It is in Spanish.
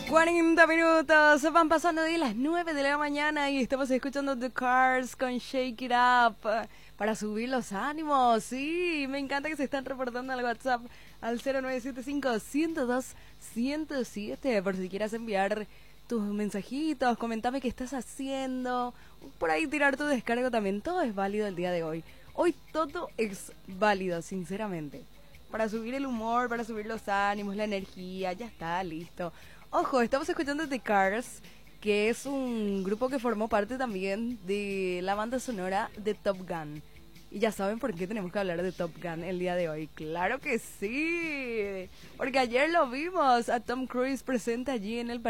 40 minutos, se van pasando de las 9 de la mañana y estamos escuchando The Cars con Shake It Up para subir los ánimos. Sí, me encanta que se están reportando al WhatsApp al 0975-102-107 por si quieras enviar tus mensajitos, comentame qué estás haciendo, por ahí tirar tu descargo también. Todo es válido el día de hoy. Hoy todo es válido, sinceramente. Para subir el humor, para subir los ánimos, la energía, ya está, listo. Ojo, estamos escuchando The Cars, que es un grupo que formó parte también de la banda sonora de Top Gun. Y ya saben por qué tenemos que hablar de Top Gun el día de hoy. ¡Claro que sí! Porque ayer lo vimos a Tom Cruise presente allí en el